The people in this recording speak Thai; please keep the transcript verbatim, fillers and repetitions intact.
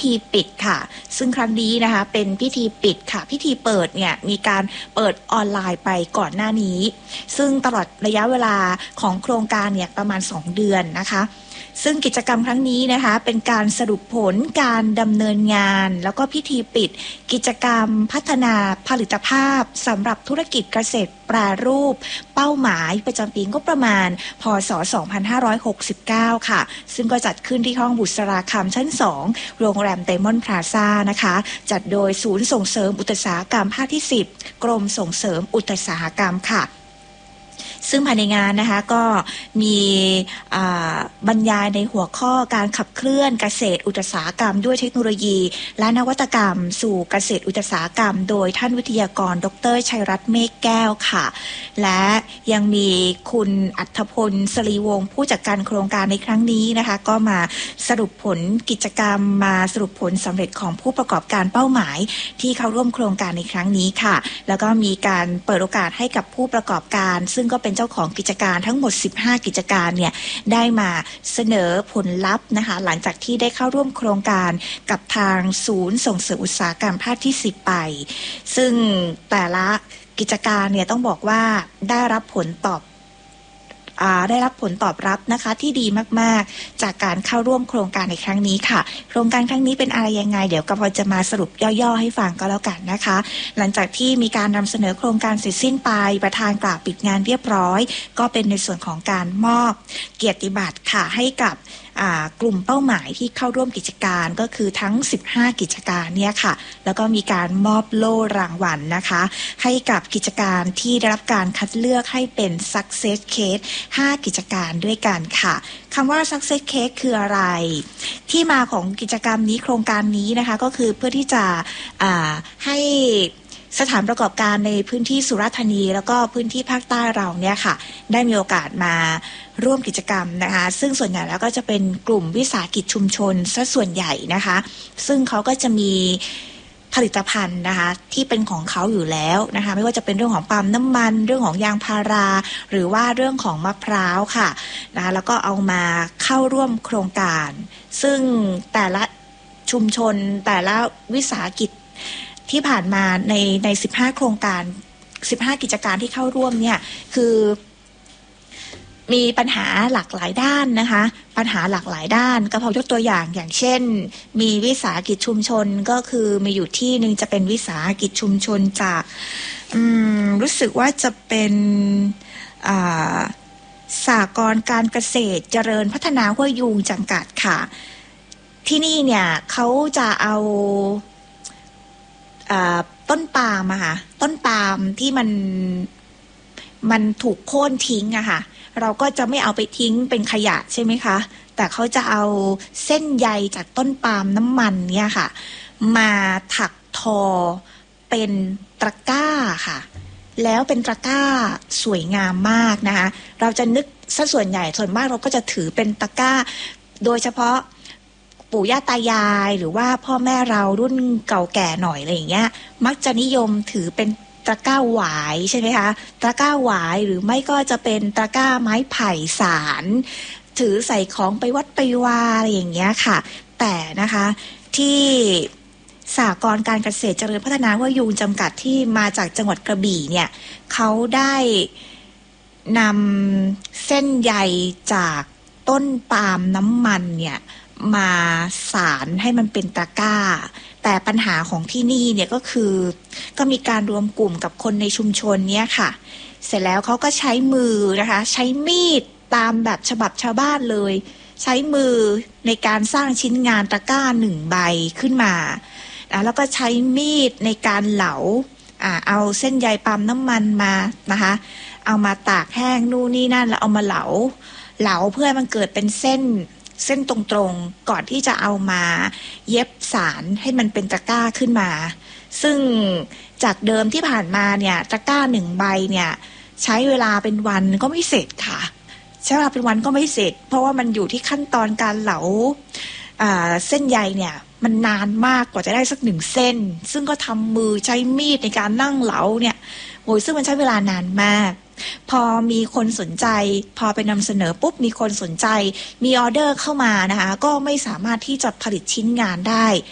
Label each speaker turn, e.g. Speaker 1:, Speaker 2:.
Speaker 1: ธีปิดค่ะซึ่งครั้งนี้นะคะเป็นพิธีปิดค่ะพิธีเปิดเนี่ยมีการเปิดออนไลน์ไปก่อนหน้านี้ซึ่งตลอดระยะเวลาของโครงการเนี่ยประมาณสองเดือนนะคะซึ่งกิจกรรมครั้งนี้นะคะเป็นการสรุปผลการดำเนินงานแล้วก็พิธีปิดกิจกรรมพัฒนาผลิตภาพสำหรับธุรกิจเกษตรแปรรูปเป้าหมายประจำปีงบประมาณพ.ศ. สองพันห้าร้อยหกสิบเก้าค่ะซึ่งก็จัดขึ้นที่ห้องบุษราคำชั้นสองโรงแรมไดมอนด์พลาซ่านะคะจัดโดยศูนย์ส่งเสริมอุตสาหกรรมภาคที่สิบกรมส่งเสริมอุตสาหกรรมค่ะซึ่งภายในงานนะคะก็มีบรรยายในหัวข้อการขับเคลื่อนเกษตรอุตสาหกรรมด้วยเทคโนโลยีและนวัตกรรมสู่เกษตรอุตสาหกรรมโดยท่านวิทยากรดร.ชัยรัตน์เมฆแก้วค่ะและยังมีคุณอัธพลศรีวงศ์ผู้จัดการโครงการในครั้งนี้นะคะก็มาสรุปผลกิจกรรมมาสรุปผลสำเร็จของผู้ประกอบการเป้าหมายที่เข้าร่วมโครงการในครั้งนี้ค่ะแล้วก็มีการเปิดโอกาสให้กับผู้ประกอบการซึ่งก็เป็นเจ้าของกิจการทั้งหมดสิบห้ากิจการเนี่ยได้มาเสนอผลลัพธ์นะคะหลังจากที่ได้เข้าร่วมโครงการกับทางศูนย์ส่งเสริมอุตสาหกรรมภาคที่สิบไปซึ่งแต่ละกิจการเนี่ยต้องบอกว่าได้รับผลตอบได้รับผลตอบรับนะคะที่ดีมากๆจากการเข้าร่วมโครงการในครั้งนี้ค่ะโครงการครั้งนี้เป็นอะไรยังไงเดี๋ยวก็พอจะมาสรุปย่อๆให้ฟังก็แล้วกันนะคะหลังจากที่มีการนำเสนอโครงการเสร็จสิ้นไปประธานกล่าวปิดงานเรียบร้อยก็เป็นในส่วนของการมอบเกียรติบัตรค่ะให้กับกลุ่มเป้าหมายที่เข้าร่วมกิจการก็คือทั้งสิบห้ากิจการเนี่ยค่ะแล้วก็มีการมอบโล่รางวัล นะคะให้กับกิจการที่ได้รับการคัดเลือกให้เป็น Success Case ห้ากิจการด้วยกันค่ะคำว่า Success Case คืออะไรที่มาของกิจกรรมนี้โครงการนี้นะคะก็คือเพื่อที่จะให้สถานประกอบการในพื้นที่สุราษฎร์ธานีแล้วก็พื้นที่ภาคใต้เราเนี่ยค่ะได้มีโอกาสมาร่วมกิจกรรมนะคะซึ่งส่วนใหญ่แล้วก็จะเป็นกลุ่มวิสาหกิจชุมชนซะส่วนใหญ่นะคะซึ่งเขาก็จะมีผลิตภัณฑ์นะคะที่เป็นของเขาอยู่แล้วนะคะไม่ว่าจะเป็นเรื่องของปาล์มน้ำมันเรื่องของยางพาราหรือว่าเรื่องของมะพร้าวค่ะนะคะแล้วก็เอามาเข้าร่วมโครงการซึ่งแต่ละชุมชนแต่ละวิสาหกิจที่ผ่านมาในในสิบห้าโครงการสิบห้ากิจการที่เข้าร่วมเนี่ยคือมีปัญหาหลากหลายด้านนะคะปัญหาหลากหลายด้านก็พอยกตัวอย่างอย่างเช่นมีวิสาหกิจชุมชนก็คือมีอยู่ที่นึงจะเป็นวิสาหกิจชุมชนจากรู้สึกว่าจะเป็นสหกรณ์การเกษตรเจริญพัฒนาห้วยยูงจำกัดค่ะที่นี่เนี่ยเขาจะเอาต้นปาล์มอะค่ะต้นปาล์มที่มันมันถูกโค่นทิ้งอะค่ะเราก็จะไม่เอาไปทิ้งเป็นขยะใช่ไหมคะแต่เขาจะเอาเส้นใยจากต้นปาล์มน้ำมันเนี่ยค่ะมาถักทอเป็นตะกร้าค่ะแล้วเป็นตะกร้าสวยงามมากนะคะเราจะนึกซะส่วนใหญ่ส่วนมากเราก็จะถือเป็นตะกร้าโดยเฉพาะปู่ย่าตายายหรือว่าพ่อแม่เรารุ่นเก่าแก่หน่อยอะไรอย่างเงี้ยมักจะนิยมถือเป็นตะกร้าหวายใช่ไหมคะตะกร้าหวายหรือไม่ก็จะเป็นตะกร้าไม้ไผ่สารถือใส่ของไปวัดไปวาอะไรอย่างเงี้ยค่ะแต่นะคะที่สหกรณ์การเกษตรเจริญพัฒนาห้วยยูงจำกัดที่มาจากจังหวัดกระบี่เนี่ยเขาได้นำเส้นใยจากต้นปาล์มน้ำมันเนี่ยมาสารให้มันเป็นตะกร้าแต่ปัญหาของที่นี่เนี่ยก็คือก็มีการรวมกลุ่มกับคนในชุมชนเนี้ยค่ะเสร็จแล้วเขาก็ใช้มือนะคะใช้มีดตามแบบฉบับชาวบ้านเลยใช้มือในการสร้างชิ้นงานตะกร้าหนึ่งใบขึ้นมาแล้วก็ใช้มีดในการเหลาอ่าเอาเส้นใยปาล์มน้ำมันมานะคะเอามาตากแห้งนู่นนี่นั่นแล้วเอามาเหลาเหลาเพื่อให้มันเกิดเป็นเส้นเส้นตรงๆก่อนที่จะเอามาเย็บสารให้มันเป็นตะกร้าขึ้นมาซึ่งจากเดิมที่ผ่านมาเนี่ยตะกร้าหนึ่งใบเนี่ยใช้เวลาเป็นวันก็ไม่เสร็จค่ะใช้เวลาเป็นวันก็ไม่เสร็จเพราะว่ามันอยู่ที่ขั้นตอนการเหลาเส้นใยเนี่ยมันนานมากกว่าจะได้สักหนึ่งเส้นซึ่งก็ทำมือใช้มีดในการนั่งเหลาเนี่ยโอ้ยซึ่งมันใช้เวลานานมากพอมีคนสนใจพอไปนำเสนอปุ๊บมีคนสนใจมีออเดอร์เข้ามานะคะก็ไม่สามารถที่จะผลิตชิ้นงานได้